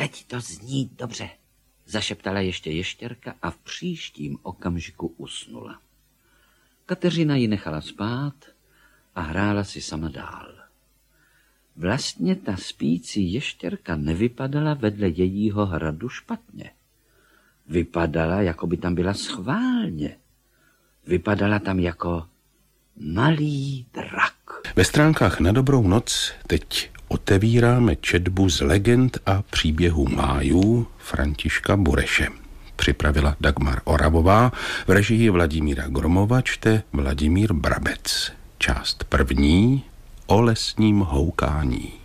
Teď to zní dobře, zašeptala ještě ještěrka a v příštím okamžiku usnula. Kateřina ji nechala spát a hrála si sama dál. Vlastně ta spící ještěrka nevypadala vedle jejího hradu špatně. Vypadala, jako by tam byla schválně. Vypadala tam jako malý drak. Ve stránkách Na dobrou noc teď otevíráme četbu z legend a příběhů májů Františka Bureše. Připravila Dagmar Oravová, v režii Vladimíra Gromova čte Vladimír Brabec. Část první o lesním houkání.